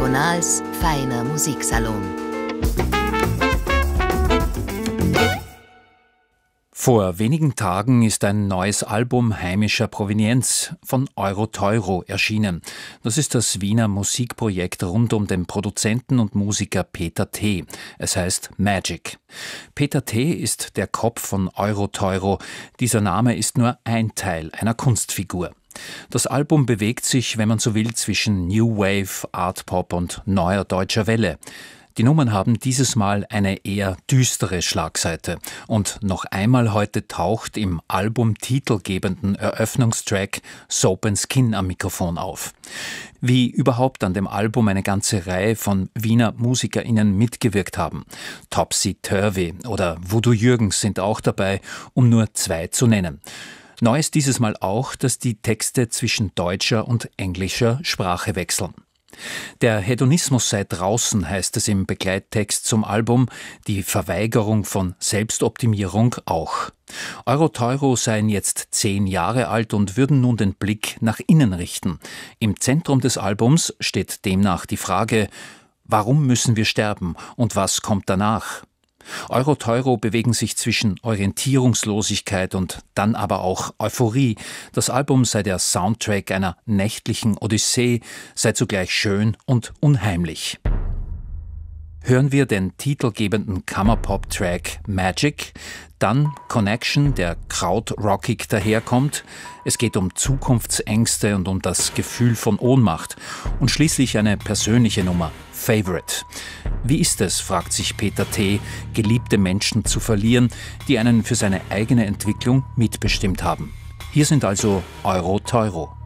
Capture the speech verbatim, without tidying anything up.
Kanals feiner Musiksalon. Vor wenigen Tagen ist ein neues Album heimischer Provenienz von Euro-Teuro erschienen. Das ist das Wiener Musikprojekt rund um den Produzenten und Musiker Peter T. Es heißt Magic. Peter T. ist der Kopf von Euro-Teuro. Dieser Name ist nur ein Teil einer Kunstfigur. Das Album bewegt sich, wenn man so will, zwischen New Wave, Art Pop und neuer deutscher Welle. Die Nummern haben dieses Mal eine eher düstere Schlagseite. Und noch einmal heute taucht im Album titelgebenden Eröffnungstrack Soap and Skin am Mikrofon auf. Wie überhaupt an dem Album eine ganze Reihe von Wiener MusikerInnen mitgewirkt haben. Topsy Turvy oder Voodoo Jürgens sind auch dabei, um nur zwei zu nennen. Neu ist dieses Mal auch, dass die Texte zwischen deutscher und englischer Sprache wechseln. Der Hedonismus sei draußen, heißt es im Begleittext zum Album, die Verweigerung von Selbstoptimierung auch. Euro-Teuro seien jetzt zehn Jahre alt und würden nun den Blick nach innen richten. Im Zentrum des Albums steht demnach die Frage, warum müssen wir sterben und was kommt danach? Euro-Teuro bewegen sich zwischen Orientierungslosigkeit und dann aber auch Euphorie. Das Album sei der Soundtrack einer nächtlichen Odyssee, sei zugleich schön und unheimlich. Hören wir den titelgebenden Kammerpop-Track Magic, dann Connection, der krautrockig daherkommt. Es geht um Zukunftsängste und um das Gefühl von Ohnmacht. Und schließlich eine persönliche Nummer, Favorite. Wie ist es, fragt sich Peter T., geliebte Menschen zu verlieren, die einen für seine eigene Entwicklung mitbestimmt haben? Hier sind also Euro-Teuro.